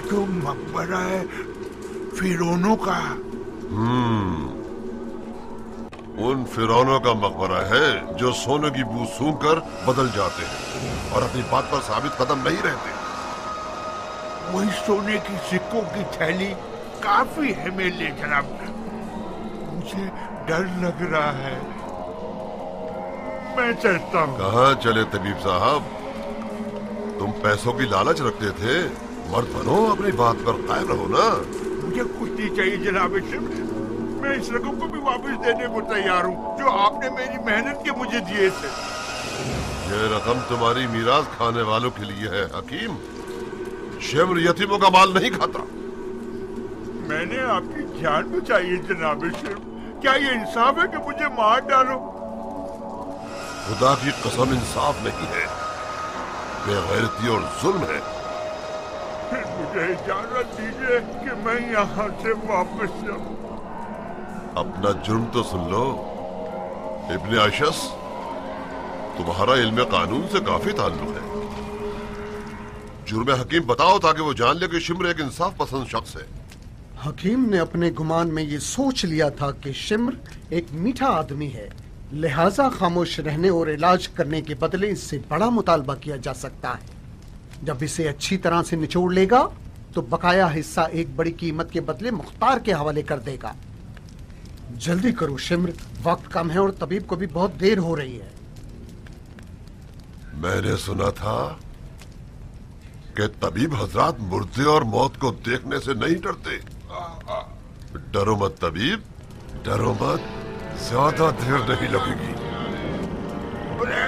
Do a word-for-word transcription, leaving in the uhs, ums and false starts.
तो मकबरा है फिरौनों का। हम्म, उन फिरौनों का मकबरा है जो सोने की बू सूंघ कर बदल जाते हैं और अपनी बात पर साबित कदम नहीं रहते। वही सोने की सिक्कों की थैली काफी है मेरे लिए जनाब। मुझे डर लग रहा है, मैं चलता हूँ। कहाँ चले तबीब साहब? तुम पैसों की लालच रखते थे, मर्द बनो, अपनी बात पर कायम रहो ना। मुझे कुछ नहीं चाहिए जनाब शिम्र। मैं इस रकम को भी वापस देने को तैयार हूँ जो आपने मेरी मेहनत के मुझे दिए थे। ये रकम तुम्हारी मीरास खाने वालों के लिए है हकीम। शिम्र यतीमों का माल नहीं खाता। मैंने आपकी जान बचाई है जनाब शिम्र। क्या ये इंसाफ है कि मुझे मार डालो? खुदा की कसम इंसाफ नहीं है, बेगैरती और जुल्म है। फिर मुझे इजाजत दीजिए कि मैं यहाँ से वापस जाऊँ। अपना जुर्म तो सुन लो इब्ने आशस, तुम्हारा इल्म कानून से काफी ताल्लुक है। जुर्म हकीम बताओ ताकि वो जान ले कि शिम्र एक इंसाफ पसंद शख्स है। हकीम ने अपने गुमान में ये सोच लिया था कि शिम्र एक मीठा आदमी है, लिहाजा खामोश रहने और इलाज करने के बदले इससे बड़ा मुतालबा किया जा सकता है। जब इसे अच्छी तरह से निचोड़ लेगा तो बकाया हिस्सा एक बड़ी कीमत के बदले मुख्तार के हवाले कर देगा। जल्दी करो शिम्र, वक्त कम है और तबीब को भी बहुत देर हो रही है। मैंने सुना था कि तबीब हजरात मुर्दे और मौत को देखने से नहीं डरते। डरो मत तबीब, डरो मत, ज्यादा देर नहीं लगेगी।